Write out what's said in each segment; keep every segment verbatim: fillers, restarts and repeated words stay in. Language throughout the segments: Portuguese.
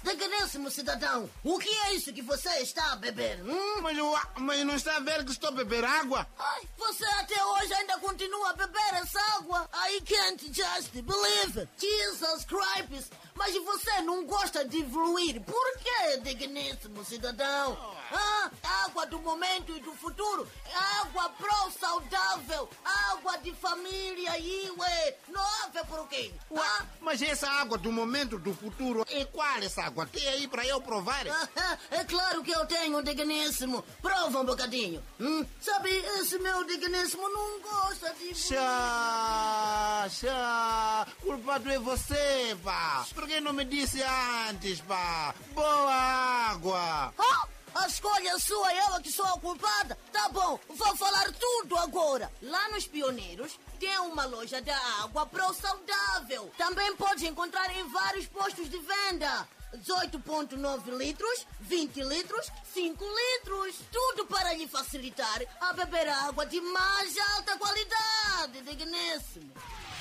Digníssimo cidadão, o que é isso que você está a beber? Hum? Mas, eu, mas não está a ver que estou a beber água? Ai, você até hoje ainda continua a beber essa água? I can't just believe it. Jesus Christ. Mas você não gosta de evoluir. Por quê, digníssimo cidadão? Ah, água do momento e do futuro. Água pro-saudável. Água de família, iwe. Não há por quê? Ah? Mas essa água do momento do futuro, é qual essa água? Tem aí para eu provar? É claro que eu tenho, digníssimo. Prova um bocadinho. Hum? Sabe, esse meu digníssimo não gosta de... Chá, chá. Culpado é você, pá. Por que não me disse antes, pá? Boa água. Ah? A escolha é sua, eu que sou a culpada? Tá bom, vou falar tudo agora. Lá nos Pioneiros tem uma loja da água pro saudável. Também pode encontrar em vários postos de venda. dezoito vírgula nove litros, vinte litros, cinco litros. Tudo para lhe facilitar a beber água de mais alta qualidade, digníssimo.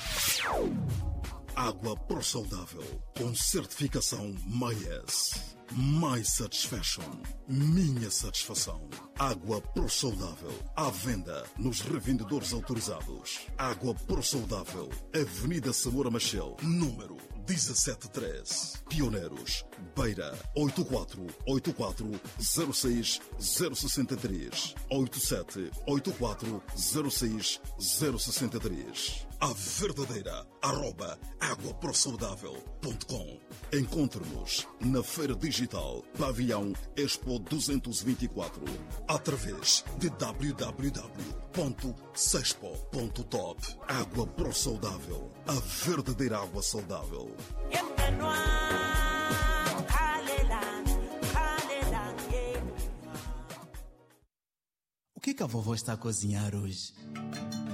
Água Pro Saudável, com certificação Maies. My Satisfaction, minha satisfação. Água Pro Saudável, à venda nos revendedores autorizados. Água Pro Saudável, Avenida Samora Machel, número dezassete três. Pioneiros, Beira, oito quatro oito quatro zero seis zero seis três. oito sete oito quatro zero seis zero seis três. A verdadeira arroba aguaprosaudável ponto com. Encontre-nos na Feira Digital Pavilhão Expo duzentos e vinte e quatro através de w w w ponto sexpo ponto top. Água Pro Saudável, a verdadeira água saudável. O que que a vovó está a cozinhar hoje?